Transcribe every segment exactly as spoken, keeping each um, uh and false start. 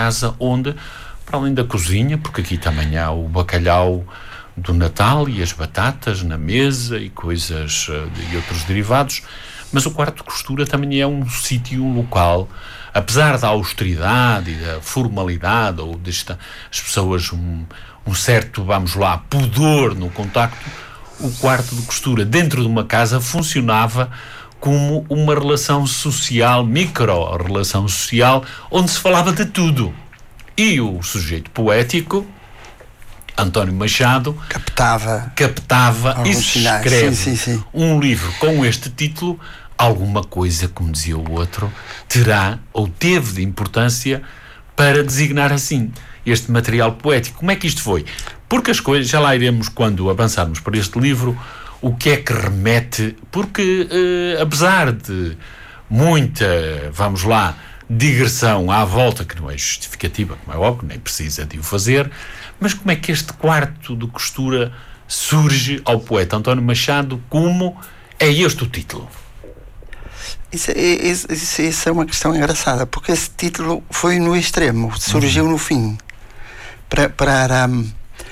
casa onde, para além da cozinha, porque aqui também há o bacalhau do Natal e as batatas na mesa e coisas e outros derivados, mas o quarto de costura também é um sítio, um local, apesar da austeridade e da formalidade, ou desta, as pessoas um, um certo, vamos lá, pudor no contacto, o quarto de costura dentro de uma casa funcionava como uma relação social, micro-relação social, onde se falava de tudo. E o sujeito poético, António Machado, captava, captava e escreve sim, sim, sim. um livro com este título. Alguma coisa, como dizia o outro, terá ou teve de importância para designar assim este material poético. Como é que isto foi? Porque as coisas, já lá iremos quando avançarmos para este livro, o que é que remete, porque eh, apesar de muita, vamos lá, digressão à volta, que não é justificativa, como é óbvio, nem precisa de o fazer, mas como é que este quarto de costura surge ao poeta António Machado? Como é este o título? Isso, isso, isso, isso é uma questão engraçada, porque esse título foi no extremo, surgiu uhum. no fim. Para, para, um,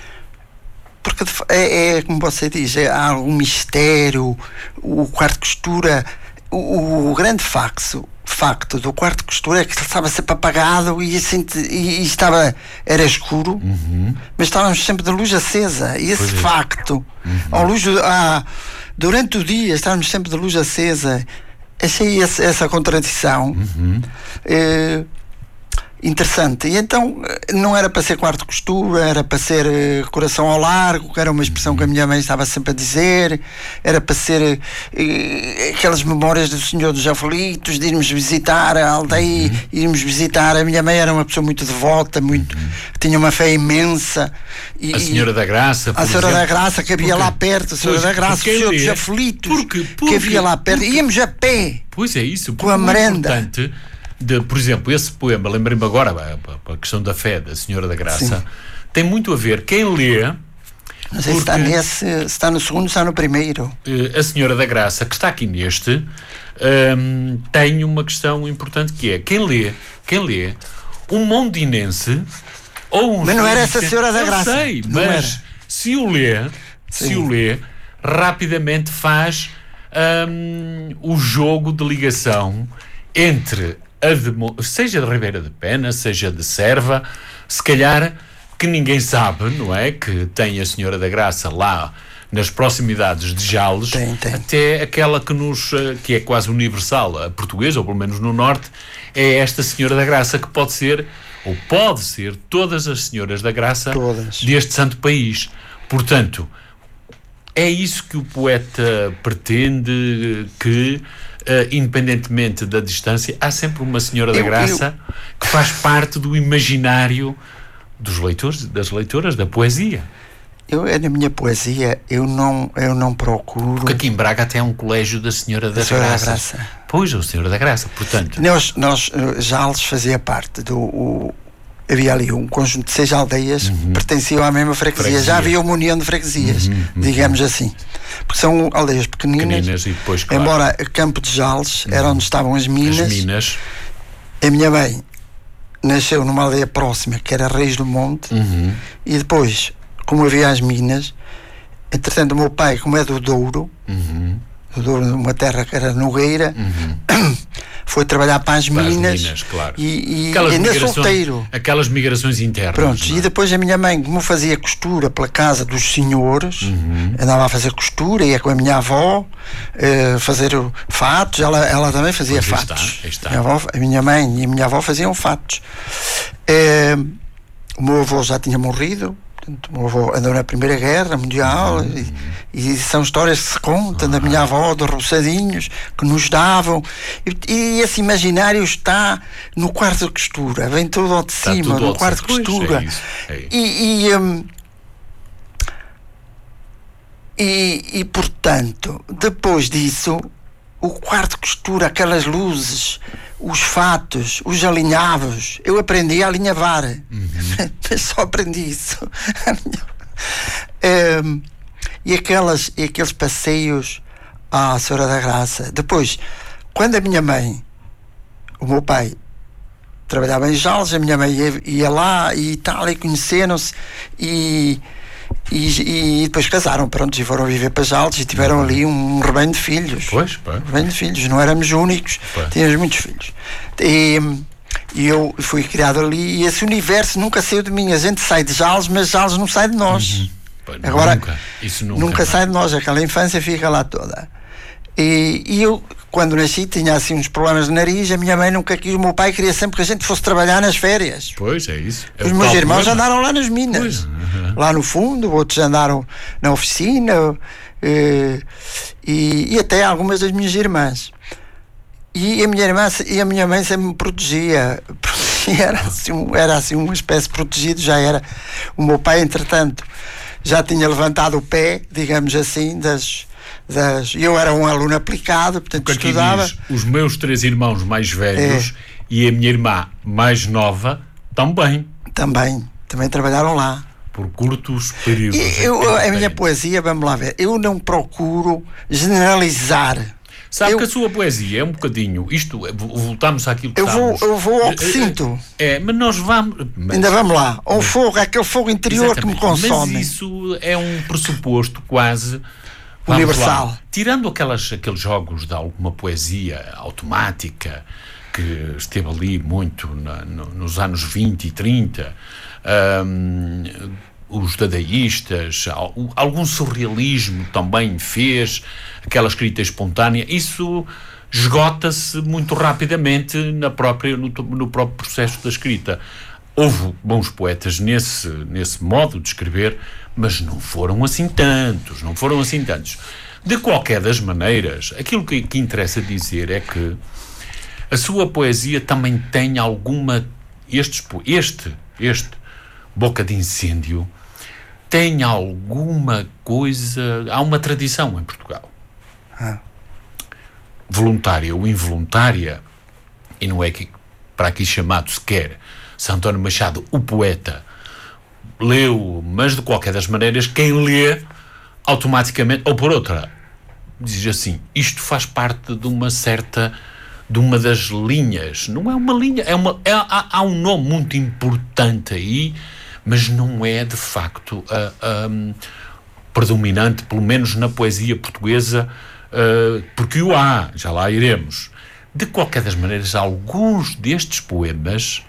porque é, é como você diz, é, há algum mistério. O quarto de costura, o, o grande facto, facto do quarto de costura é que estava sempre apagado e, assim, e, e estava, era escuro, uhum. mas estávamos sempre de luz acesa. E esse pois facto, uhum. ao luz, ah, durante o dia estávamos sempre de luz acesa. Achei esse, essa contradição uhum. eh, interessante. E então não era para ser quarto de costura, era para ser eh, coração ao largo, que era uma expressão que a minha mãe estava sempre a dizer, era para ser eh, aquelas memórias do Senhor dos Aflitos, de irmos visitar a aldeia, uhum. irmos visitar. A minha mãe era uma pessoa muito devota, muito, uhum. tinha uma fé imensa. E, a Senhora da Graça, por a Senhora exemplo. da Graça que havia porque, lá perto, a Senhora pois, da Graça, o Senhor dos Aflitos porque, porque, que havia lá perto. porque, íamos a pé. Pois é isso, com a merenda. Importante de, por exemplo, esse poema, lembrei-me agora, a, a questão da fé da Senhora da Graça, sim. tem muito a ver, quem lê... Não sei se está nesse, se está no segundo, se está no primeiro. A Senhora da Graça, que está aqui neste, um, tem uma questão importante que é, quem lê, quem lê, um mondinense, ou um... Mas não era essa Senhora da Graça. Eu sei, mas se o lê, sim. se o lê, rapidamente faz um, o jogo de ligação entre... A de, seja de Ribeira de Pena, seja de Serva, se calhar que ninguém sabe, não é? Que tem a Senhora da Graça lá nas proximidades de Jales, tem, tem. até aquela que nos, que é quase universal, a portuguesa, ou pelo menos no norte, é esta Senhora da Graça, que pode ser, ou pode ser, todas as Senhoras da Graça todas. Deste santo país. Portanto, é isso que o poeta pretende, que Uh, independentemente da distância, há sempre uma Senhora da eu, Graça eu... que faz parte do imaginário dos leitores, das leitoras, da poesia. Eu, na minha poesia, eu não, eu não procuro... Porque aqui em Braga até há um colégio da Senhora da, da Graça. Graça. Pois, o Senhora da Graça, portanto... Nós, nós Jales fazia parte do... O, havia ali um conjunto de seis aldeias uhum. que pertenciam à mesma freguesia. freguesia. Já havia uma união de freguesias, uhum, uhum. digamos assim. Porque são aldeias pequeninas, pequeninas e depois, claro. Embora Campo de Jales uhum. era onde estavam as minas. As minas. A minha mãe nasceu numa aldeia próxima, que era Reis do Monte, uhum. e depois, como havia as minas, entretanto o meu pai, como é do Douro, uhum. do Douro, uma terra que era Nogueira, uhum. foi trabalhar para as para minas, as minas claro. e, e ainda solteiro. Aquelas migrações internas. Pronto, e depois a minha mãe, como fazia costura pela casa dos senhores, uhum. andava a fazer costura, ia com a minha avó uh, fazer fatos, ela, ela também fazia pois fatos. Está, está. A, minha avó, a minha mãe e a minha avó faziam fatos. Uh, o meu avô já tinha morrido. Portanto, o meu avô andou na Primeira Guerra Mundial, uhum. e, e são histórias que se contam uhum. da minha avó, dos roçadinhos que nos davam, e, e esse imaginário está no quarto de costura, vem todo ao de está cima, no quarto de costura. É isso, é isso. E, e, um, e, e portanto, depois disso, o quarto de costura, aquelas luzes, os fatos, os alinhavos, eu aprendi a alinhavar, uhum. mas só aprendi isso. um, e, aquelas, e aqueles passeios à Senhora da Graça. Depois, quando a minha mãe, o meu pai, trabalhava em Jales, a minha mãe ia, ia lá e tal, e conheceram-se e, e, e depois casaram, pronto, e foram viver para Jales e tiveram uhum. ali um, um rebanho de filhos. Pois, pá. Um rebanho de filhos, não éramos únicos, pá. Tínhamos muitos filhos. E, e eu fui criado ali e esse universo nunca saiu de mim. A gente sai de Jales, mas Jales não sai de nós. Uhum. Pá, Agora, nunca, isso nunca, nunca sai de nós, aquela infância fica lá toda. E, e eu, quando nasci, tinha assim uns problemas de nariz. A minha mãe nunca quis, o meu pai queria sempre que a gente fosse trabalhar nas férias. Pois, é isso. É Os meus irmãos problema. andaram lá nas minas, uhum. lá no fundo, outros andaram na oficina, e, e, e até algumas das minhas irmãs. E a minha irmã e a minha mãe sempre me protegia. Era assim, era assim uma espécie de protegido, já era. O meu pai, entretanto, já tinha levantado o pé, digamos assim, das. Das, eu era um aluno aplicado, portanto Porque estudava. Diz, os meus três irmãos mais velhos é. e a minha irmã mais nova também. Também, também trabalharam lá. Por curtos períodos. E eu, a minha poesia, vamos lá ver, eu não procuro generalizar. Sabe eu, que a sua poesia é um bocadinho, isto, voltamos àquilo que eu estávamos. Vou, eu vou ao que é, sinto. É, mas nós vamos... Mas, ainda vamos lá, ao mas, fogo, aquele fogo interior que me consome. Mas isso é um pressuposto quase... universal. Lá. Tirando aquelas, aqueles jogos de alguma poesia automática que esteve ali muito na, no, nos anos vinte e trinta, um, os dadaístas, algum surrealismo também fez, aquela escrita espontânea, isso esgota-se muito rapidamente na própria, no, no próprio processo da escrita. Houve bons poetas nesse, nesse modo de escrever, mas não foram assim tantos, não foram assim tantos. De qualquer das maneiras, aquilo que, que interessa dizer é que a sua poesia também tem alguma... Este, este, este Boca de Incêndio tem alguma coisa... Há uma tradição em Portugal. Ah. Voluntária ou involuntária, e não é que para aqui chamado sequer Santo António Machado, o poeta, leu, mas de qualquer das maneiras, quem lê, automaticamente, ou por outra, diz assim, isto faz parte de uma certa, de uma das linhas, não é uma linha, é uma, é, há, há um nome muito importante aí, mas não é, de facto, a, a, predominante, pelo menos na poesia portuguesa, uh, porque o há, já lá iremos. De qualquer das maneiras, alguns destes poemas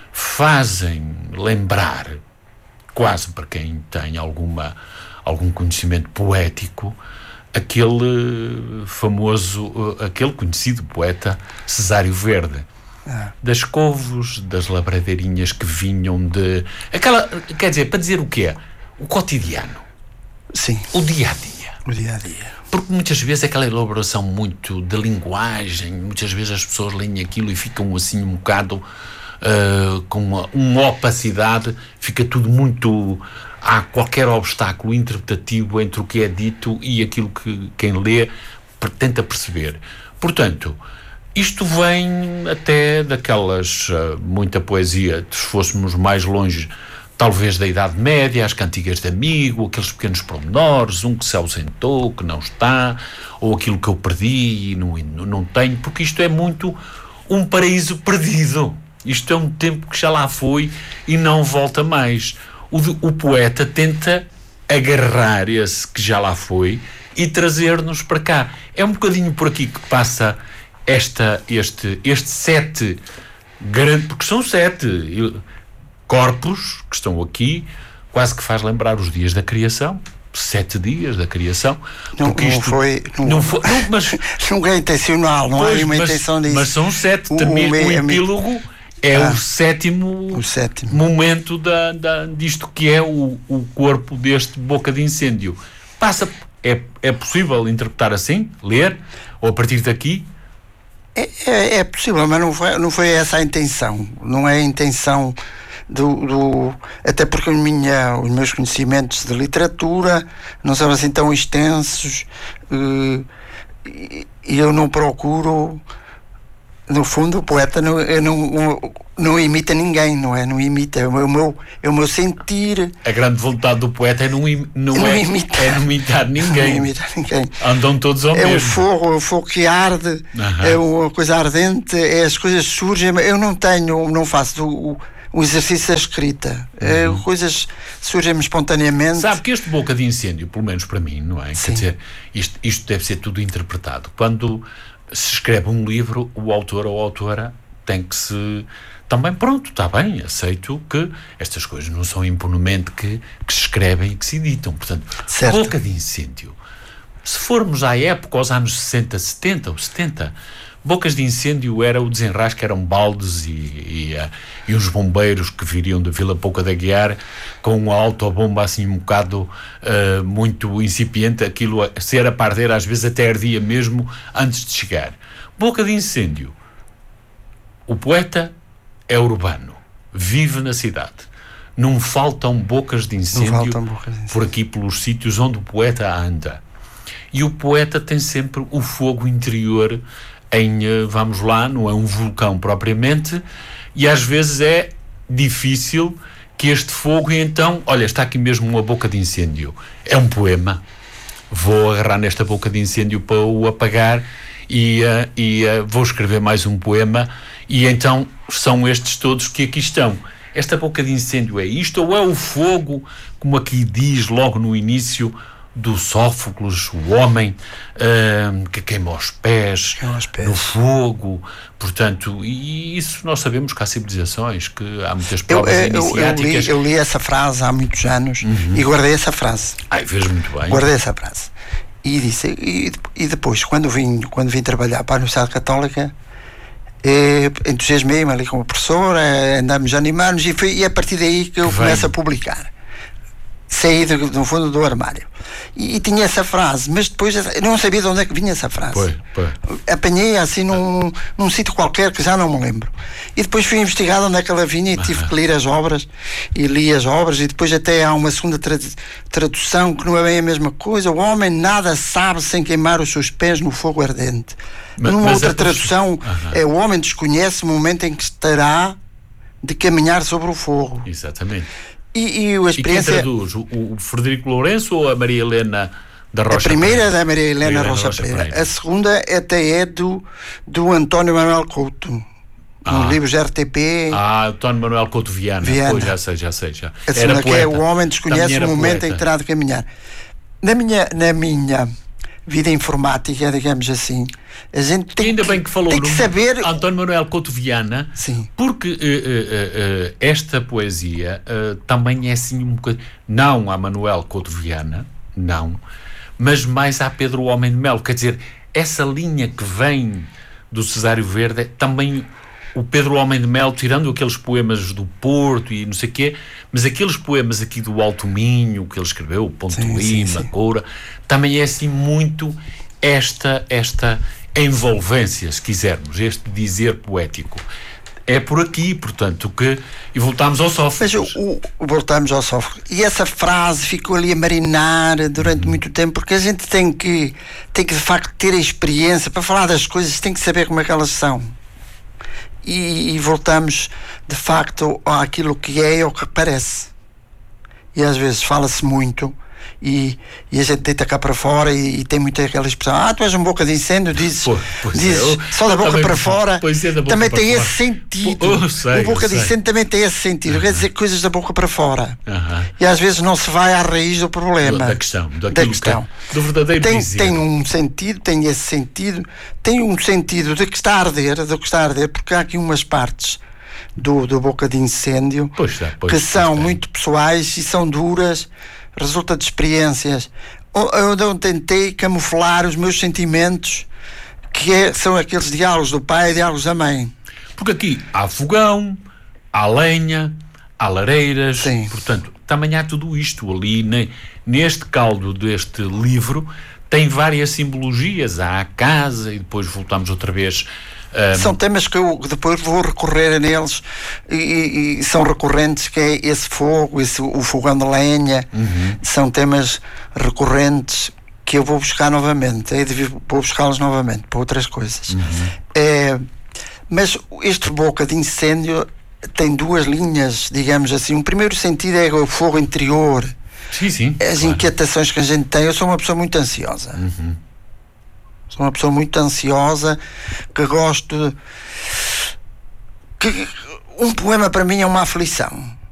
fazem lembrar, quase para quem tem alguma, algum conhecimento poético, aquele famoso, aquele conhecido poeta Cesário Verde, ah. das couves, das labradeirinhas que vinham de... Aquela, quer dizer, para dizer o quê? O cotidiano. Sim. O dia-a-dia. O dia-a-dia. Porque muitas vezes é aquela elaboração muito de linguagem, muitas vezes as pessoas leem aquilo e ficam assim um bocado... Uh, com uma, uma opacidade, fica tudo muito... Há qualquer obstáculo interpretativo entre o que é dito e aquilo que quem lê tenta perceber. Portanto, isto vem até daquelas... Uh, muita poesia, se fôssemos mais longe, talvez da Idade Média, as cantigas de amigo, aqueles pequenos pormenores, um que se ausentou, que não está, ou aquilo que eu perdi e não, não tenho, porque isto é muito um paraíso perdido. Isto é um tempo que já lá foi e não volta mais. O, o poeta tenta agarrar esse que já lá foi e trazer-nos para cá. É um bocadinho por aqui que passa esta, este, este sete, grande, porque são sete corpos que estão aqui, quase que faz lembrar os dias da criação. Sete dias da criação. Não, não isto, foi. Não, não foi não, mas, não é intencional, não pois, há uma mas, intenção disso. Mas são sete. O, também, o, o epílogo é ah, o, sétimo o sétimo momento da, da, disto que é o, o corpo deste Boca de Incêndio. Passa. É, é possível interpretar assim? Ler? Ou a partir daqui? É, é, é possível, mas não foi, não foi essa a intenção. Não é a intenção. Do, do, até porque a minha, os meus conhecimentos de literatura não são assim tão extensos, uh, e eu não procuro no fundo, o poeta não, não, não imita ninguém, não é? Não imita, é o meu, é o meu sentir. A grande vontade do poeta é não, im, não, não é, imitar. é não imitar ninguém. Não imitar ninguém. Andam todos ao é mesmo. É o fogo, é o fogo que arde, uh-huh. é uma coisa ardente, é as coisas surgem. Eu não tenho, não faço o, o exercício da escrita. Uhum. É, coisas surgem-me espontaneamente. Sabe que este Boca de Incêndio, pelo menos para mim, não é? Sim. Quer dizer, isto, isto deve ser tudo interpretado. Quando se escreve um livro, o autor ou a autora tem que se... Também, pronto, está bem, aceito que estas coisas não são impunemente que, que se escrevem e que se editam. Portanto, certo. Boca de Incêndio. Se formos à época, aos anos sessenta, setenta ou setenta, Bocas de Incêndio era o desenrasque, eram baldes e, e, uh, e uns bombeiros que viriam da Vila Pouca da Guiar com uma autobomba assim um bocado uh, muito incipiente, aquilo a ser a parder, às vezes até ardia mesmo antes de chegar. Boca de Incêndio. O poeta é urbano, vive na cidade. Não faltam bocas de incêndio, faltam bocas de incêndio por aqui pelos sítios onde o poeta anda. E o poeta tem sempre o fogo interior em, vamos lá, não é um vulcão propriamente, e às vezes é difícil que este fogo, e então, olha, está aqui mesmo uma boca de incêndio. É um poema. Vou agarrar nesta boca de incêndio para o apagar e, uh, e uh, vou escrever mais um poema, e então são estes todos que aqui estão. Esta boca de incêndio é isto, ou é o fogo, como aqui diz logo no início do Sófocles, o homem uh, que queima os pés, queima os pés no fogo, portanto, e isso nós sabemos que há civilizações, que há muitas provas eu, eu, iniciáticas. Eu li, eu li essa frase há muitos anos, uhum. e guardei essa frase. Ai, fez muito bem. Guardei essa frase. E disse, e, e depois, quando vim, quando vim trabalhar para a Universidade Católica, eh, entusiasmei-me ali com a professora, eh, andámos animados, e, foi, e é a partir daí que eu que começo vem. a publicar. Saí do, no fundo do armário. E, e tinha essa frase, mas depois eu não sabia de onde é que vinha essa frase. Pois, pois. Apanhei assim num, num sítio qualquer que já não me lembro. E depois fui investigar onde é que ela vinha e tive que ler as obras, e li as obras, e depois até há uma segunda tra- tradução que não é bem a mesma coisa. O homem nada sabe sem queimar os seus pés no fogo ardente. Mas, Numa mas outra é tradução, uhum. é o homem desconhece o momento em que estará de caminhar sobre o fogo. Exatamente. E, e a experiência... E quem traduz? O, o Frederico Lourenço ou a Maria Helena da Rocha A primeira Pereira? é da Maria Helena Maria Rocha, Rocha Pereira. Pereira. A segunda até é do, do António Manuel Couto, ah. nos livros R T P. Ah, António Manuel Couto Viana. Viana. Pois, já sei, já sei. Já. A segunda era que poeta. é o homem desconhece o momento poeta. em que terá de caminhar. Na minha, na minha vida informática, digamos assim, a gente tem, ainda que, bem que, falou tem que saber... António Manuel Couto Viana, Sim. porque uh, uh, uh, uh, esta poesia uh, também é assim um bocadinho... Não a Manuel Couto Viana, não, mas mais a Pedro Homem de Melo. Quer dizer, essa linha que vem do Cesário Verde, também o Pedro Homem de Melo, tirando aqueles poemas do Porto e não sei o quê, mas aqueles poemas aqui do Alto Minho, que ele escreveu, Ponte sim, Lima, sim, sim. Coura, também é assim muito esta, esta envolvência, se quisermos, este dizer poético. É por aqui, portanto, que... E voltamos ao Sófocles. Mas o, o, voltamos ao Sófocles. E essa frase ficou ali a marinar durante uhum. muito tempo, porque a gente tem que, tem que, de facto, ter a experiência. Para falar das coisas, tem que saber como é que elas são. E, e voltamos, de facto, àquilo que é ou que parece. E às vezes fala-se muito, e, e a gente deita cá para fora, e, e tem muito aquela expressão: ah, tu és um boca de incêndio, dizes, pois, pois dizes é, só da boca também, para fora. Pois é, da boca também para tem fora. esse sentido. Oh, sei, o boca de sei. incêndio também tem esse sentido, uh-huh. quer dizer coisas da boca para fora. Uh-huh. E às vezes não se vai à raiz do problema. Da questão, da questão. Que, do verdadeiro tem, dizer. Tem um sentido, tem esse sentido, tem um sentido de que está a arder, de que está a arder, porque há aqui umas partes do, do boca de incêndio pois é, pois, que pois são é. muito pessoais e são duras, resulta de experiências onde eu tentei camuflar os meus sentimentos, que é, são aqueles diálogos do pai e diálogos da mãe. Porque aqui há fogão, há lenha, há lareiras, Sim. portanto, também há tudo isto ali, ne, neste caldo deste livro, tem várias simbologias, há a casa, e depois voltamos outra vez... Um... São temas que eu depois vou recorrer a neles, e, e, e são recorrentes, que é esse fogo, esse, o fogão de lenha, uhum. são temas recorrentes que eu vou buscar novamente, é de, vou buscá-los novamente para outras coisas. Uhum. É, Mas este Boca de Incêndio tem duas linhas, digamos assim. O primeiro sentido é o fogo interior, sim, sim, as claro. inquietações que a gente tem. Eu sou uma pessoa muito ansiosa. Uhum. Sou uma pessoa muito ansiosa, que gosto de... que um poema para mim é uma aflição.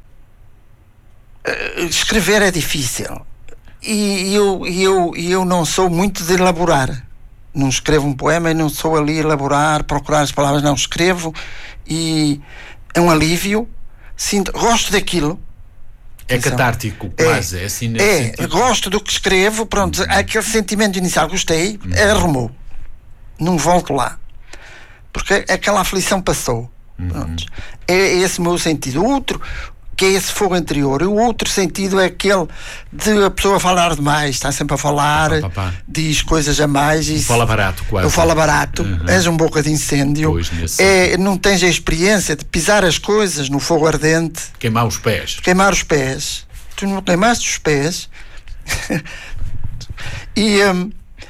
Uh, escrever é difícil. E eu, eu, eu não sou muito de elaborar. Não escrevo um poema e não sou ali elaborar, procurar as palavras. Não, escrevo e é um alívio. Sinto, gosto daquilo. É catártico, quase. É, é assim nesse é sentido. Gosto do que escrevo. Pronto, uhum. Aquele sentimento inicial, gostei, uhum. arrumou. Não volto lá. Porque aquela aflição passou. Uhum. Pronto. É esse o meu sentido. O outro, que é esse fogo interior. O outro sentido é aquele de a pessoa falar demais, está sempre a falar, pá, pá, pá. Diz coisas a mais. E fala barato, quase. Eu falo barato, uhum. És um Boca de Incêndio. Pois, é, não tens a experiência de pisar as coisas no fogo ardente. Queimar os pés. Queimar os pés. Tu não queimaste os pés. e... Um,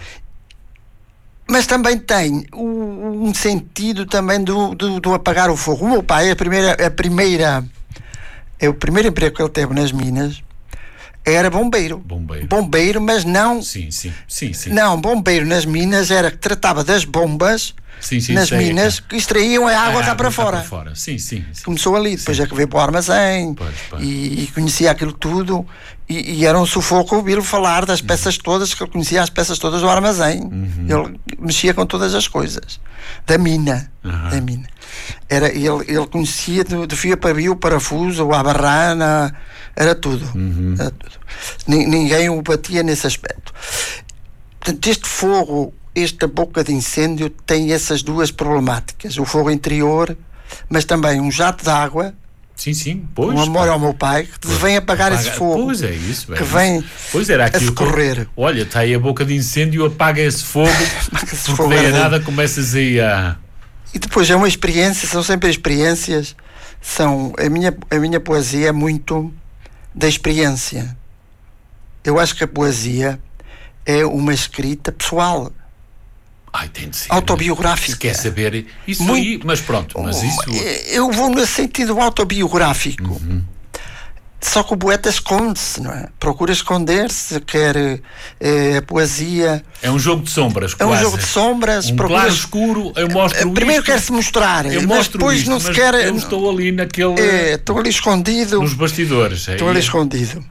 mas também tem um sentido também do, do, do apagar o fogo. O meu pai, a primeira, a primeira, é o primeiro emprego que ele teve nas Minas, era bombeiro. Bombeiro. Bombeiro, mas não... Sim, sim, sim, sim. Não, bombeiro nas Minas era que tratava das bombas sim, sim, nas sei, minas é. que extraíam a água a cá água para cá fora. Para fora. Sim, sim, sim. Começou ali, depois sim. é que veio para o armazém pois, pois. E, e conhecia aquilo tudo e, e era um sufoco ouvi-lo falar das peças todas, que ele conhecia as peças todas do armazém. Uhum. Ele mexia com todas as coisas da mina, uhum. da mina. Era, ele, ele conhecia do, do fio a pavio, o parafuso, a barrana, era tudo, uhum. era tudo. Ninguém o batia nesse aspecto. Portanto, este fogo, esta Boca de Incêndio tem essas duas problemáticas, o fogo interior, mas também um jato de água. Sim, sim, pois. Um amor ao meu pai que pois, vem apagar apaga, esse fogo. Pois é isso. É que isso. vem pois era aquilo a correr. Que, olha, está aí a Boca de Incêndio, apaga esse fogo, apaga esse porque fogo daí a nada começas aí a... E depois é uma experiência, são sempre experiências, são, a minha, a minha poesia é muito da experiência. Eu acho que a poesia é uma escrita pessoal. Ai, tem de ser. Autobiográfica. Se quer saber isso muito, aí, mas pronto, mas isso... Eu vou no sentido autobiográfico. Uhum. Só que o poeta esconde-se, não é? Procura esconder-se, quer é, a poesia... É um jogo de sombras, É quase. um jogo de sombras. Um procura... claro escuro, eu mostro Primeiro isto, quer-se mostrar, eu mas mostro depois isto, não se mas quer... eu estou ali naquele... É, estou ali escondido. Nos bastidores. Estou ali escondido.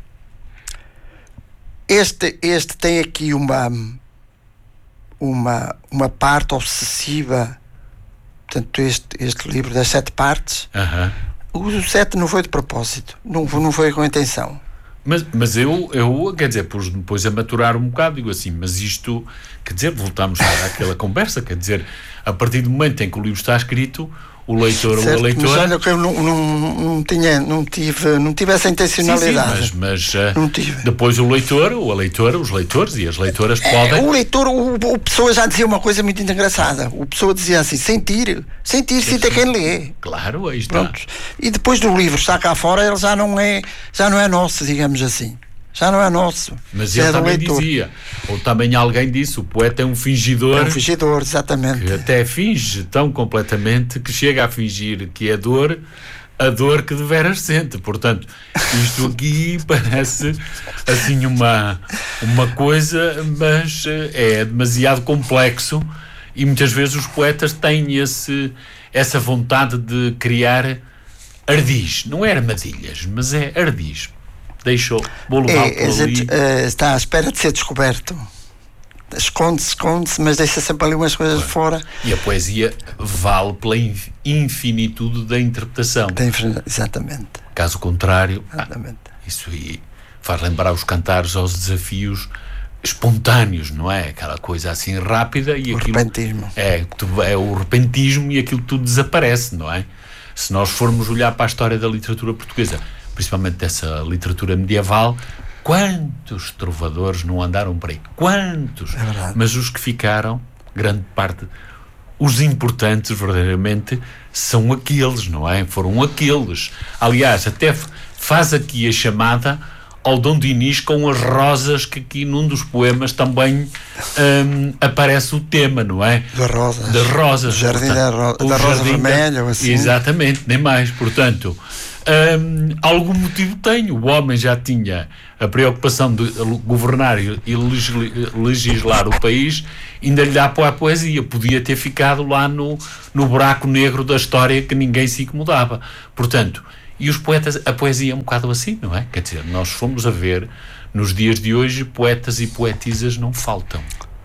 Este, este tem aqui uma... Uma, uma parte obsessiva. Portanto, este, este livro das sete partes... Aham. Uh-huh. O sete não foi de propósito, não, não foi com intenção. Mas, mas eu, eu, quer dizer, pus depois a maturar um bocado, digo assim, mas isto, quer dizer, voltamos àquela conversa, quer dizer, a partir do momento em que o livro está escrito, o leitor certo, ou a leitora... Mas olha que eu não, não, não, tinha, não, tive, não tive essa intencionalidade. Sim, sim, mas, mas não tive. Depois o leitor ou a leitora, os leitores e as leitoras é, podem... O leitor, o, o Pessoa já dizia uma coisa muito engraçada. O Pessoa dizia assim, sentir, sentir, sinta quem lê. Claro, aí está. Pronto. E depois do livro está cá fora, ele já não é, já não é nosso, digamos assim. Já não é nosso. Mas ele é também leitor. dizia, ou também alguém disse, o poeta é um fingidor. É um fingidor, exatamente. Que até finge tão completamente que chega a fingir que é dor, a dor que deveras sente. Portanto, isto aqui parece assim uma, uma coisa, mas é demasiado complexo e muitas vezes os poetas têm esse, essa vontade de criar ardis. Não é armadilhas, mas é ardis. Deixou, vou levar é, por ali. Gente, uh, está à espera de ser descoberto. Esconde-se, esconde-se, mas deixa sempre ali umas coisas de fora. E a poesia vale pela infinitude da interpretação. Tem, exatamente. Caso contrário, exatamente. Ah, isso aí faz lembrar os cantares aos desafios espontâneos, não é? Aquela coisa assim rápida e o aquilo... repentismo. É, é o repentismo e aquilo tudo desaparece, não é? Se nós formos olhar para a história da literatura portuguesa, principalmente dessa literatura medieval, quantos trovadores não andaram por aí? Quantos? É verdade. Mas os que ficaram, grande parte, os importantes verdadeiramente são aqueles, não é? Foram aqueles. Aliás, até faz aqui a chamada ao Dom Dinis com as rosas, que aqui num dos poemas também um, aparece o tema, não é? Das rosas. Das rosas. O jardim portanto, da, ro da rosa vermelha, ou assim. Exatamente, nem mais. Portanto, um, algum motivo tem. O homem já tinha a preocupação de governar e legislar o país, ainda lhe dá para a poesia. Podia ter ficado lá no, no buraco negro da história que ninguém se incomodava. Portanto, e os poetas, a poesia é um bocado assim, não é? Quer dizer, nós fomos a ver, nos dias de hoje, poetas e poetisas não faltam.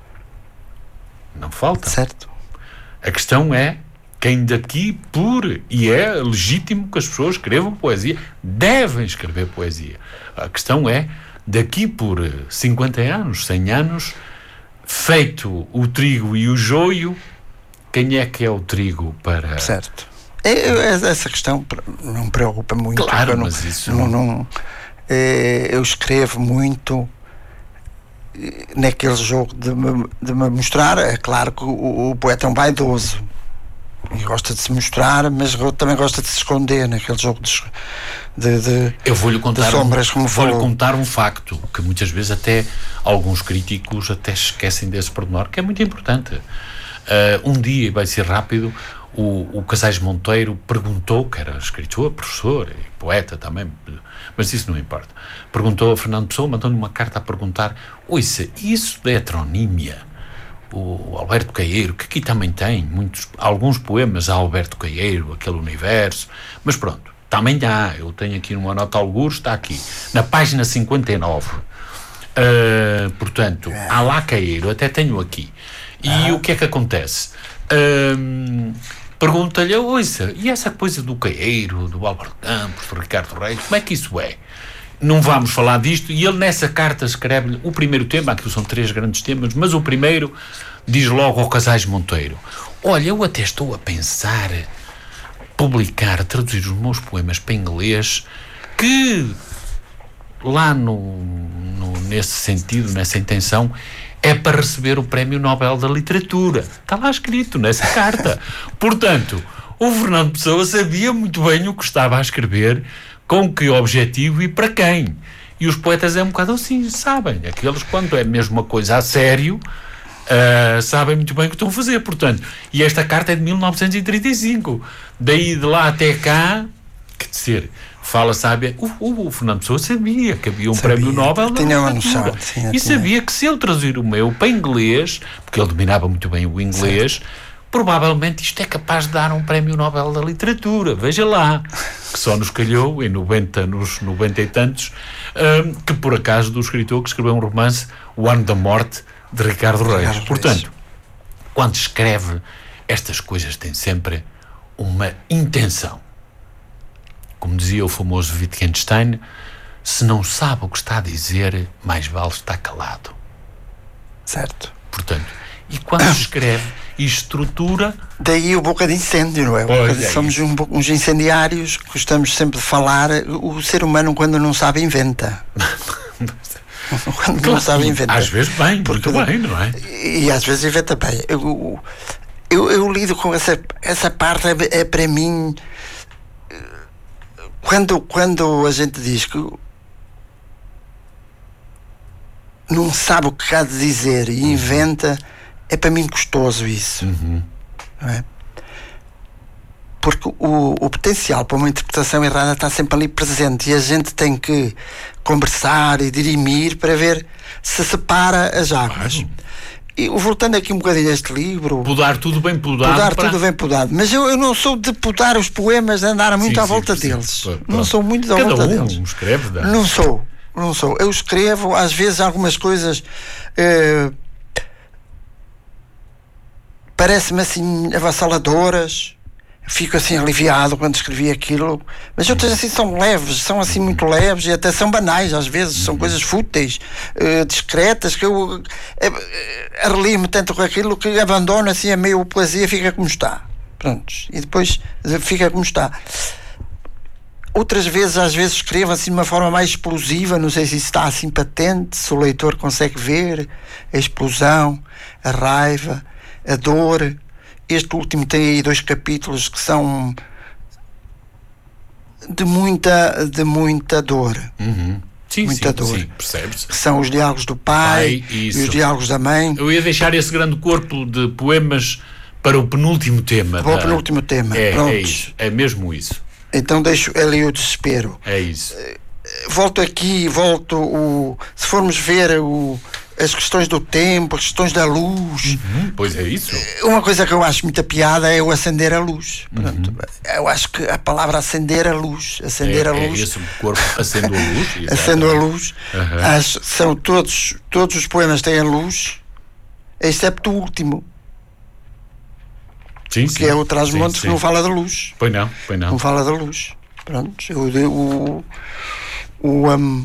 Não faltam. Certo. A questão é quem daqui por, e é legítimo que as pessoas escrevam poesia, devem escrever poesia. A questão é, daqui por cinquenta anos, cem anos, feito o trigo e o joio, quem é que é o trigo para... Certo. Eu, essa questão não me preocupa muito. Claro, não, mas isso não, não, eu escrevo muito naquele jogo de me, de me mostrar. É claro que o, o poeta é um vaidoso e gosta de se mostrar, mas também gosta de se esconder naquele jogo de, de, de, eu vou-lhe contar de sombras, um, como vou-lhe falou. contar um facto que muitas vezes até alguns críticos até esquecem desse pormenor, que é muito importante. Uh, um dia, vai ser rápido, O, o Casais Monteiro perguntou, que era escritor, professor e poeta também, mas isso não importa, perguntou a Fernando Pessoa, mandou-lhe uma carta a perguntar: ouça, isso da heteronímia, o Alberto Caeiro, que aqui também tem muitos, alguns poemas a Alberto Caeiro, aquele universo, mas pronto, também há, eu tenho aqui numa nota algures, está aqui, na página cinquenta e nove, uh, portanto, há lá Caeiro, até tenho aqui, e ah. o que é que acontece? Um, pergunta-lhe, ouça, e essa coisa do Caeiro, do Álvaro Campos, do Ricardo Reis, como é que isso é? Não vamos falar disto. E ele nessa carta escreve-lhe o primeiro tema, aqui são três grandes temas, mas o primeiro diz logo ao Casais Monteiro: olha, eu até estou a pensar publicar, traduzir os meus poemas para inglês, que lá no, no, nesse sentido, nessa intenção, é para receber o Prémio Nobel da Literatura. Está lá escrito nessa carta. Portanto, o Fernando Pessoa sabia muito bem o que estava a escrever, com que objetivo e para quem. E os poetas é um bocado assim, sabem. Aqueles, quando é mesmo uma coisa a sério, uh, sabem muito bem o que estão a fazer. Portanto, e esta carta é de mil novecentos e trinta e cinco. Daí de lá até cá, quer dizer, fala, sabe, o, o, o Fernando Pessoa sabia que havia um sabia, Prémio Nobel da Literatura. Noção, e sabia que se ele traduzir o meu para inglês, porque ele dominava muito bem o inglês, certo, provavelmente isto é capaz de dar um Prémio Nobel da Literatura. Veja lá, que só nos calhou em noventa, nos noventa e tantos, um, que por acaso do escritor que escreveu um romance, O Ano da Morte, de Ricardo Reis. Ricardo Portanto, Reis. Quando escreve, estas coisas têm sempre uma intenção. Como dizia o famoso Wittgenstein, se não sabe o que está a dizer, mais vale estar calado. Certo. Portanto, e quando escreve e estrutura... Daí o boca de incêndio, não é? Pois é, somos um, uns incendiários, gostamos sempre de falar. O ser humano, quando não sabe, inventa. Quando claro, não sabe, inventa. Às vezes bem, porque, muito bem, não é? E, e às vezes inventa bem. Eu, eu, eu lido com essa, essa parte, é, é para mim... Quando, quando a gente diz que não sabe o que há de dizer e inventa, é para mim gostoso isso. Uhum. Não é? Porque o, o potencial para uma interpretação errada está sempre ali presente e a gente tem que conversar e dirimir para ver se separa as águas. Claro. E voltando aqui um bocadinho a este livro... Podar tudo bem podado. Podar para... tudo bem podado. Mas eu, eu não sou de podar os poemas, de andar muito sim, à sim, volta sim, deles. Sim. Não sou muito à Cada volta um deles. escreve, dá. Não sou. Não sou. Eu escrevo, às vezes, algumas coisas... Eh, parece-me assim avassaladoras. Fico assim aliviado quando escrevi aquilo, mas outras assim são leves, são assim muito leves e até são banais às vezes, são uhum. coisas fúteis, uh, discretas, que eu uh, uh, arrelio-me tanto com aquilo que abandono assim a meio poesia, fica como está, prontos, e depois uh, fica como está. Outras vezes, às vezes escrevo assim de uma forma mais explosiva, não sei se isso está assim patente, se o leitor consegue ver a explosão, a raiva, a dor. Este último tem aí dois capítulos que são de muita, de muita dor. Uhum. sim, muita sim, dor. Sim, percebes? Que são os diálogos do pai, pai e os diálogos da mãe. Eu ia deixar esse grande corpo de poemas para o penúltimo tema. Para da... o penúltimo tema, é, pronto. É isso, é mesmo isso. Então deixo ali o desespero. É isso. Volto aqui, volto o... Se formos ver o... as questões do tempo, as questões da luz. Uhum, pois é isso. Uma coisa que eu acho muita piada é o acender a luz. Pronto, uhum. Eu acho que a palavra acender a luz, acender é, a luz. É esse corpo acendo a luz. Acendo a luz. Uhum. Acho, são todos, todos os poemas têm a luz, excepto o último. Sim, que sim, é o Trás-Montes, que não fala da luz. Pois não, pois não. Não fala da luz. Pronto, o, o, o, um,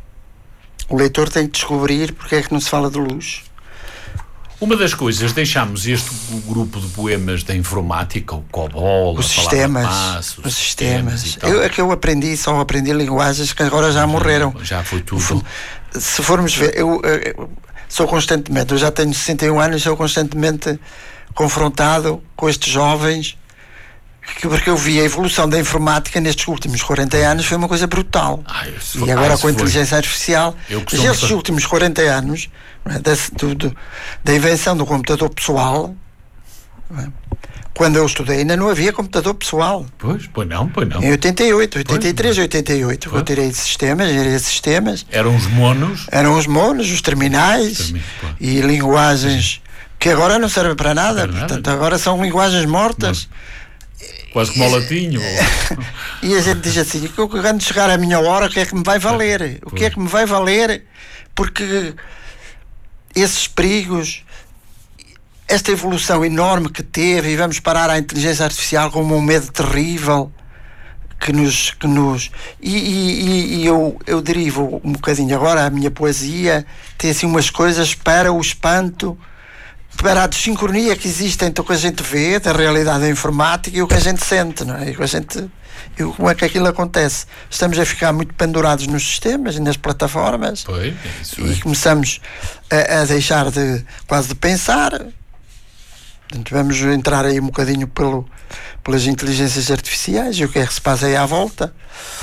o leitor tem que descobrir porque é que não se fala de luz. Uma das coisas, deixámos este grupo de poemas da informática, o COBOL, os sistemas, passo, os sistemas. sistemas eu, é que eu aprendi, só aprendi linguagens que agora já morreram. Já foi tudo. Se formos ver, eu, eu sou constantemente, eu já tenho sessenta e um anos, sou constantemente confrontado com estes jovens, que, porque eu vi a evolução da informática nestes últimos quarenta anos, foi uma coisa brutal. Ah, e agora ah, com a inteligência artificial, mas estes de... últimos quarenta anos, não é, da, do, do, da invenção do computador pessoal, não é? Quando eu estudei ainda não havia computador pessoal. Pois, pois não, pois não. Em oitenta e oito, oitenta e três, pois, oitenta e oito, pois. Eu tirei de sistemas, gerei de sistemas. Eram os monos. Eram os monos, os terminais, os termi... e linguagens que agora não servem para nada, para portanto nada. Agora são linguagens mortas. Não. Quase como o latinho. E a gente diz assim, quando chegar a minha hora, o que é que me vai valer? O que é que me vai valer? Porque esses perigos, esta evolução enorme que teve, e vamos parar à inteligência artificial como um medo terrível que nos... Que nos e e, e eu, eu derivo um bocadinho agora, a minha poesia tem assim umas coisas para o espanto, para a desincronia que existe entre o que a gente vê da realidade da informática e o que a gente sente, não é? E o que a gente, e como é que aquilo acontece? Estamos a ficar muito pendurados nos sistemas e nas plataformas. Pois, isso e é. Começamos a, a deixar de quase de pensar. Portanto, vamos entrar aí um bocadinho pelo, pelas inteligências artificiais e o que é que se passa aí à volta,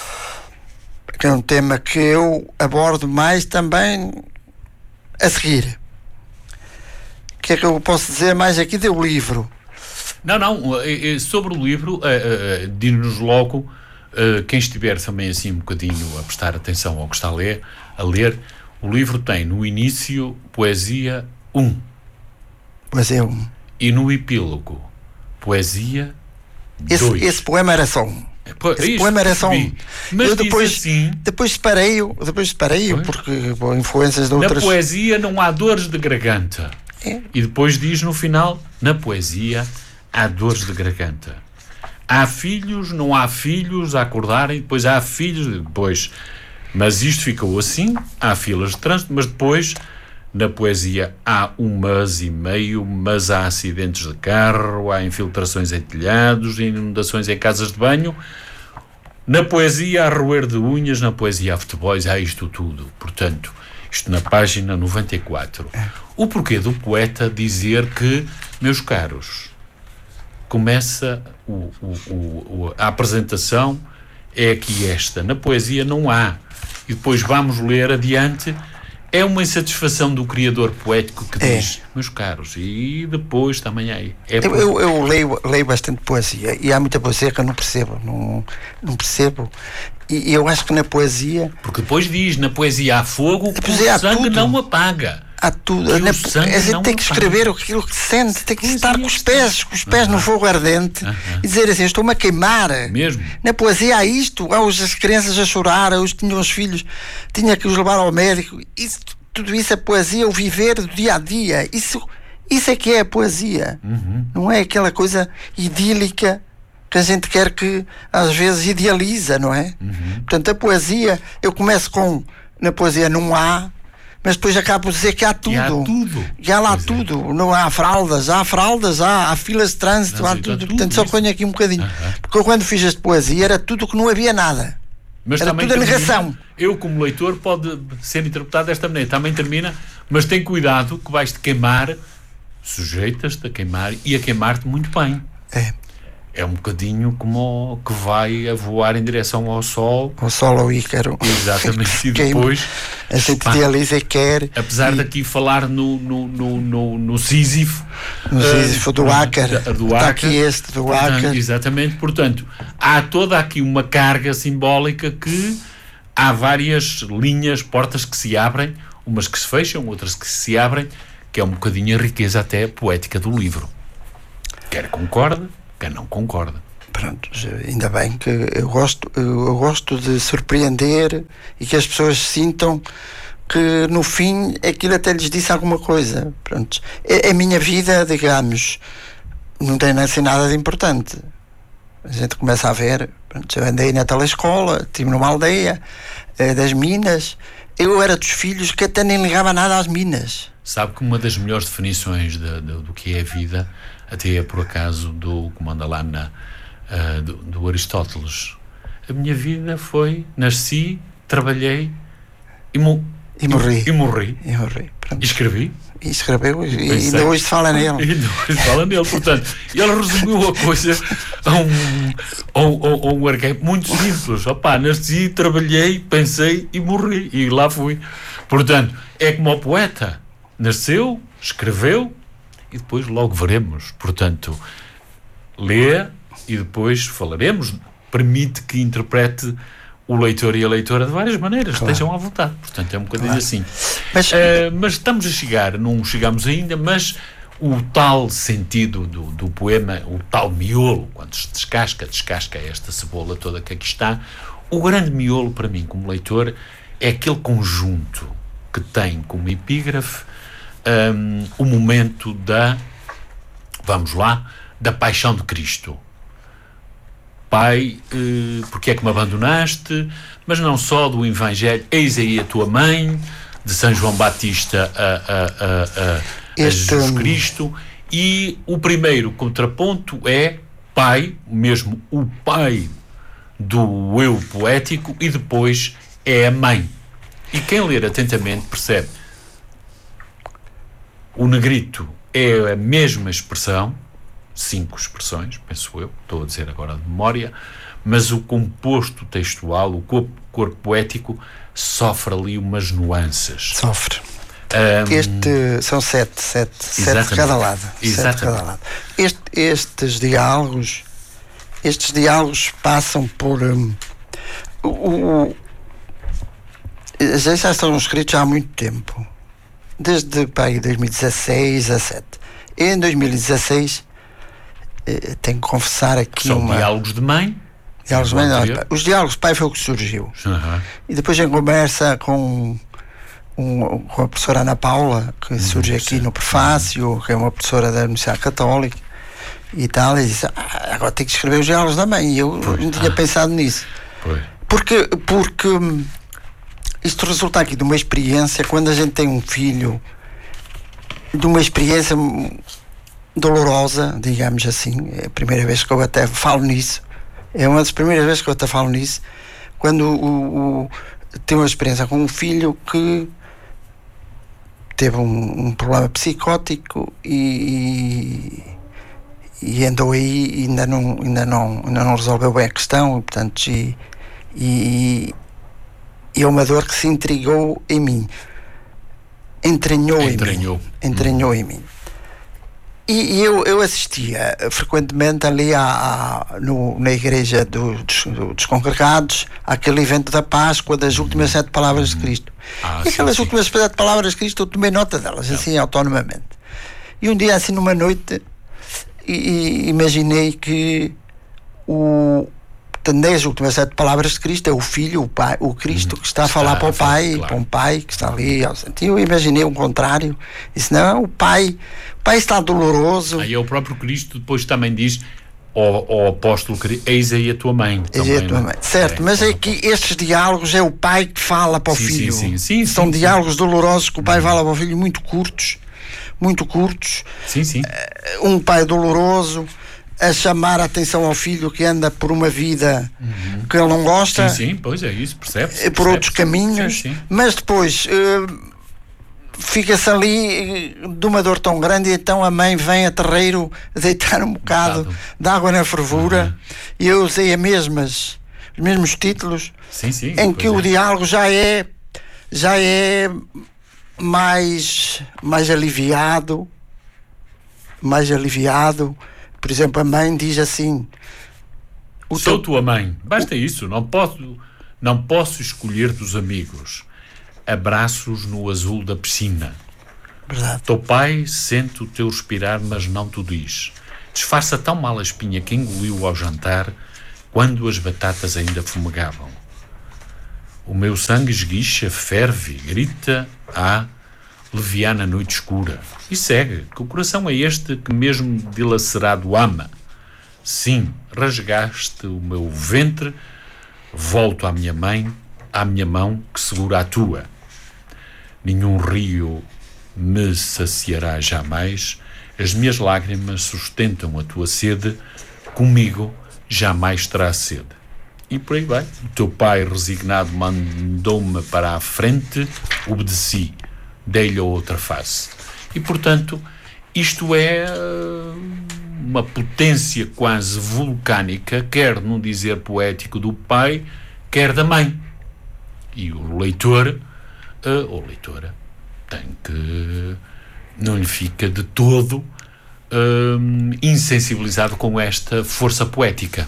que é um tema que eu abordo mais também a seguir. O que é que eu posso dizer mais aqui do livro? Não, não, sobre o livro, uh, uh, diz-nos logo, uh, quem estiver também assim um bocadinho a prestar atenção ao que está a ler, a ler, o livro tem no início poesia um. Poesia um. E no epílogo, poesia dois. Esse, esse poema era só um. Pô, esse poema era só um. Mas eu depois, assim, depois separei-o, depois separei-o porque por influências de outras... Na poesia não há dores de garganta. É. E depois diz no final, na poesia há dores de garganta. Há filhos, não há filhos a acordarem, depois há filhos, depois... Mas isto ficou assim, há filas de trânsito, mas depois, na poesia, há um mês e meio, mas há acidentes de carro, há infiltrações em telhados, inundações em casas de banho. Na poesia há roer de unhas, na poesia há futebols, há isto tudo. Portanto, isto na página noventa e quatro. O porquê do poeta dizer que, meus caros, começa o, o, o, a apresentação, é aqui esta. Na poesia não há. E depois vamos ler adiante. É uma insatisfação do criador poético que diz, é. meus caros, e depois também aí. É eu, eu, eu leio, leio bastante poesia, e há muita poesia que eu não percebo, não, não percebo. E eu acho que na poesia... Porque depois diz, na poesia há fogo, que o sangue não apaga. Há tudo. Na, a gente tem que escrever apaga. Aquilo que sente, tem que poesia estar com os pés, com os pés uh-huh. no fogo ardente uh-huh. e dizer assim, estou-me a queimar. Mesmo. Na poesia há isto, há as crianças a chorar, os tinham os filhos, tinha que os levar ao médico. Isso, tudo isso é poesia, o viver do dia a dia. Isso, isso é que é a poesia. Uh-huh. Não é aquela coisa idílica que a gente quer que às vezes idealiza, não é? Uhum. Portanto, a poesia, eu começo com, na poesia não há, mas depois acabo por dizer que há tudo. E há tudo. E há lá pois tudo. É. Não há fraldas, há fraldas, há, há filas de trânsito, há tudo. tudo. Portanto, só ponho aqui um bocadinho. Uhum. Porque eu, quando fiz esta poesia, era tudo que não havia nada. Mas era também tudo a termina, negação. Eu, como leitor, pode ser interpretado desta maneira. Também termina, mas tem cuidado que vais-te queimar, sujeitas-te a queimar e a queimar-te muito bem. É. é um bocadinho como o que vai a voar em direção ao Sol. O Sol ao Ícaro. Exatamente. E depois a gente idealiza e quer. Apesar e, de aqui falar no, no, no, no, no Sísifo. No Sísifo uh, do Ácar. Do Está aqui este do portanto, Ácar. Exatamente. Portanto, há toda aqui uma carga simbólica que há várias linhas, portas que se abrem, umas que se fecham, outras que se abrem, que é um bocadinho a riqueza até poética do livro. Quer concorda, quer não concorda. Pronto, ainda bem que eu gosto, eu gosto de surpreender e que as pessoas sintam que no fim aquilo até lhes disse alguma coisa. Pronto, a, a minha vida, digamos, não tem assim nada de importante. A gente começa a ver, pronto, eu andei na telescola, estive numa aldeia eh, das minas, eu era dos filhos que até nem ligava nada às minas. Sabe que uma das melhores definições de, de, do que é a vida, até é por acaso do que manda lá na, uh, do, do Aristóteles. A minha vida foi, nasci, trabalhei e, mo e morri. E, e morri. E morri. E escrevi. E escreveu e Pensei. ainda hoje se fala nele. E ainda hoje se fala nele. Portanto, ele resumiu a coisa a um, a um, a um arquétipo muito simples. Opá, nasci, trabalhei, pensei e morri. E lá fui. Portanto, é como o poeta. Nasceu, escreveu e depois logo veremos. Portanto, lê e depois falaremos. Permite que interprete o leitor e a leitora de várias maneiras, claro. Estejam à vontade. Portanto, é um bocadinho claro. assim. Mas, uh, mas estamos a chegar, não chegamos ainda, mas o tal sentido do, do poema, o tal miolo, quando se descasca, descasca esta cebola toda que aqui está, o grande miolo para mim, como leitor, é aquele conjunto que tem como epígrafe um, o momento da, vamos lá, da paixão de Cristo. Pai, eh, porque é que me abandonaste? Mas não só do Evangelho, eis aí a tua mãe, de São João Batista a, a, a, a, a este... Jesus Cristo. E o primeiro contraponto é pai, mesmo o pai do eu poético, e depois é a mãe. E quem ler atentamente percebe. O negrito é a mesma expressão, cinco expressões, penso eu, estou a dizer agora de memória, mas o composto textual, o corpo, corpo poético, sofre ali umas nuances. Sofre. Um, este, são sete, sete, sete de cada lado. Sete de cada lado. Este, estes diálogos, estes diálogos passam por... Um, o, o, já estão escritos há muito tempo. Desde pai, dois mil e dezasseis, dezassete. Em dois mil e dezasseis... tenho que confessar aqui São uma... diálogos de mãe? Diálogos de mãe, não, os diálogos de pai foi o que surgiu. Uhum. E depois em conversa com, um, com a professora Ana Paula, que uhum, surge aqui sim. no prefácio, uhum. que é uma professora da Universidade Católica e tal, e disse, ah, agora tenho que escrever os diálogos da mãe. E eu pois. não tinha ah. pensado nisso. Pois. Porque, porque isto resulta aqui de uma experiência, quando a gente tem um filho, de uma experiência dolorosa, digamos assim. É a primeira vez que eu até falo nisso, é uma das primeiras vezes que eu até falo nisso, quando o, o, tenho uma experiência com um filho que teve um, um problema psicótico e, e, e andou aí e ainda não, ainda, não, ainda não resolveu bem a questão, e, portanto, e, e, e é uma dor que se intrigou em mim, entranhou, entranhou. em mim, entranhou hum. em mim. E eu, eu assistia frequentemente ali à, à, no, na igreja do, dos, dos congregados, àquele evento da Páscoa, das últimas sete palavras de Cristo. Ah, e aquelas sim, últimas sim. sete palavras de Cristo, eu tomei nota delas, assim, autonomamente. E um dia, assim, numa noite, e, e, imaginei que o as últimas sete palavras de Cristo é o Filho, o Pai, o Cristo que está a falar está, para o Pai, claro. para um Pai que está ali. E eu imaginei o contrário. Disse, não, o Pai, o Pai está doloroso. Aí é o próprio Cristo, depois também diz ao, ao apóstolo, eis aí a tua mãe. Eis aí a tua mãe. Certo, é, mas é que estes diálogos é o Pai que fala para o sim, Filho. Sim, sim, sim, São sim, diálogos sim. dolorosos que o Pai uhum. fala para o Filho, muito curtos, muito curtos. Sim, sim. Um Pai doloroso a chamar a atenção ao filho que anda por uma vida uhum. que ele não gosta. Sim, sim, pois é isso, percebe-se. Por percebe outros caminhos, sim, sim. mas depois uh, fica-se ali de uma dor tão grande, e então a mãe vem a terreiro deitar um bocado Bocado. de água na fervura. Uhum. E eu usei a mesmas, os mesmos títulos, sim, sim, em que é. o diálogo já é já é mais, mais aliviado, mais aliviado. Por exemplo, a mãe diz assim: o sou teu... tua mãe, basta isso, não posso, não posso escolher dos amigos. Abraços no azul da piscina. Verdade. Teu pai sente o teu respirar, mas não te diz. Disfarça tão mal a espinha que engoliu ao jantar, quando as batatas ainda fumegavam. O meu sangue esguicha, ferve, grita, ah, leviana noite escura. E segue, que o coração é este que mesmo dilacerado ama. Sim, rasgaste o meu ventre, volto à minha mãe, à minha mão que segura a tua. Nenhum rio me saciará jamais, as minhas lágrimas sustentam a tua sede, comigo jamais terá sede. E por aí vai. O teu pai resignado mandou-me para a frente, obedeci, dei-lhe a outra face. E portanto, isto é uma potência quase vulcânica, quer num dizer poético do pai, quer da mãe. E o leitor, uh, ou leitora, tem que... não lhe fica de todo uh, insensibilizado com esta força poética.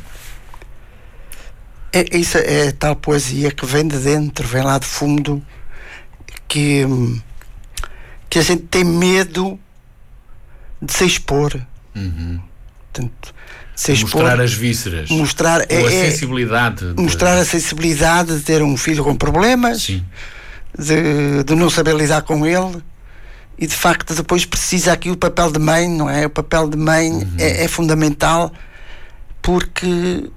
É, isso é tal poesia que vem de dentro, vem lá de fundo, que, que a gente tem medo de se expor. Uhum. Portanto, se expor, mostrar as vísceras, mostrar é, a sensibilidade de... mostrar a sensibilidade de ter um filho com problemas, sim. De, de não saber lidar com ele, e de facto depois precisa aqui o papel de mãe, não é? O papel de mãe uhum. é, é fundamental, porque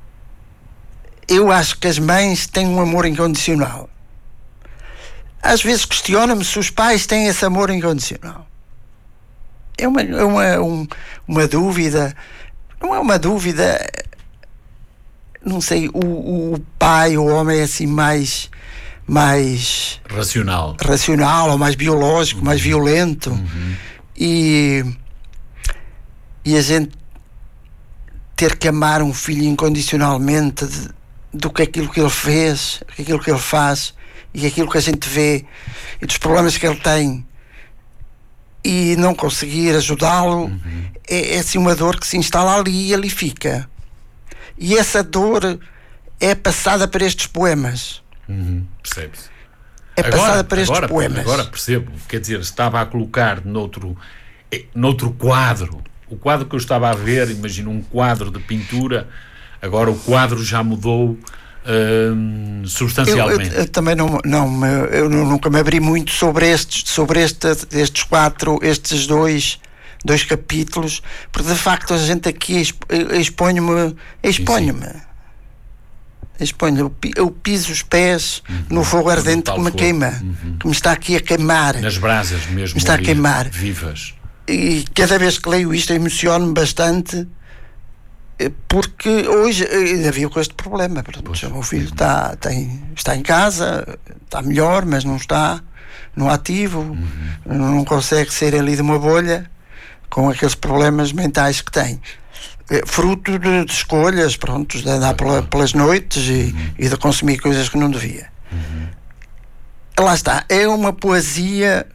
eu acho que as mães têm um amor incondicional. Às vezes questiono-me se os pais têm esse amor incondicional. É uma, é uma, um, uma dúvida, não é uma dúvida, não sei, o, o pai, o homem é assim mais, mais racional, racional ou mais biológico, uhum. mais violento, uhum. e, e a gente ter que amar um filho incondicionalmente de, do que aquilo que ele fez, aquilo que ele faz e aquilo que a gente vê e dos problemas que ele tem, e não conseguir ajudá-lo, uhum. é, é assim uma dor que se instala ali e ali fica. E essa dor é passada por estes poemas. Uhum. Percebe-se. É agora, passada por estes agora, poemas. Agora percebo, quer dizer, estava a colocar noutro, noutro quadro. O quadro que eu estava a ver, imagino um quadro de pintura, agora o quadro já mudou hum, substancialmente. Eu, eu, eu também não, não eu nunca me abri muito sobre estes, sobre este, estes quatro, estes dois, dois capítulos, porque de facto a gente aqui exponho-me, exponho-me. Exponho, eu, eu piso os pés uhum. no fogo ardente que me fogo. queima, uhum. que me está aqui a queimar. Nas brasas mesmo, me está a queimar. Vivas. E cada vez que leio isto emociono-me bastante, porque hoje ainda vivo com este problema. Pois, o meu filho está, tem, está em casa, está melhor, mas não está no ativo, uhum. não consegue sair ali de uma bolha com aqueles problemas mentais que tem. Fruto de, de escolhas, pronto, de andar pela, pelas noites e, uhum. e de consumir coisas que não devia. Uhum. Lá está, é uma poesia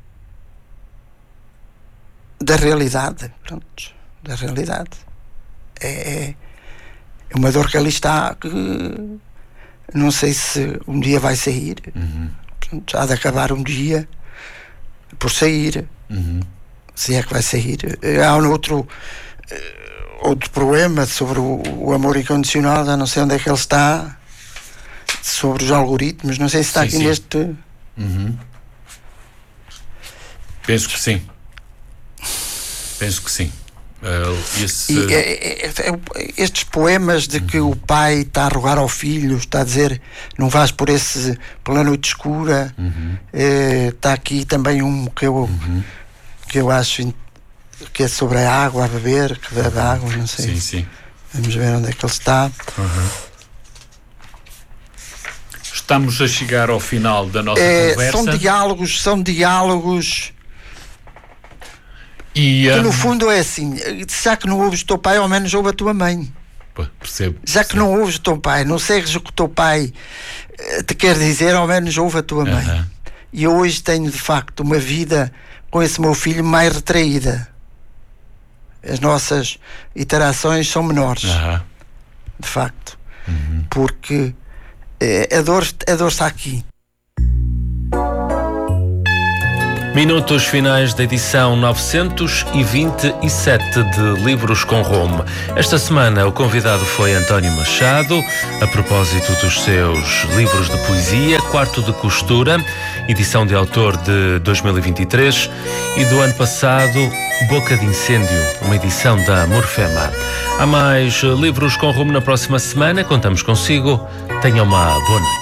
da realidade, pronto, da realidade. É, é uma dor que ali está, que não sei se um dia vai sair, uhum. pronto, há de acabar um dia por sair, uhum. se é que vai sair. Há um outro outro problema sobre o, o amor incondicional, já não sei onde é que ele está, sobre os algoritmos, não sei se está sim, aqui sim. neste... Uhum. Penso que sim. Penso que sim. Uh, esse... e, é, é, é, estes poemas de uhum. que o pai está a rogar ao filho, está a dizer não vais por esse, pela noite escura, uhum. é, está aqui também um que eu, uhum. que eu acho que é sobre a água, a beber, que bebe água, não sei. Sim, sim. Vamos ver onde é que ele está. Uhum. estamos a chegar ao final da nossa é, conversa. São diálogos, são diálogos e, um... que no fundo é assim, já que não ouves o teu pai, ao menos ouve a tua mãe. Percebo, já que percebo. não ouves o teu pai, não segues o que o teu pai te quer dizer, ao menos ouve a tua mãe. Uh-huh. E eu hoje tenho de facto uma vida com esse meu filho mais retraída. As nossas interações são menores, uh-huh. de facto, uh-huh. porque é, a, dor, a dor está aqui. Minutos finais da edição novecentos e vinte e sete de Livros com Rumo. Esta semana o convidado foi António Machado, a propósito dos seus livros de poesia, Quarto de Costura, edição de autor de dois mil e vinte e três, e do ano passado, Boca de Incêndio, uma edição da Morfema. Há mais Livros com Rumo na próxima semana, contamos consigo. Tenha uma boa noite.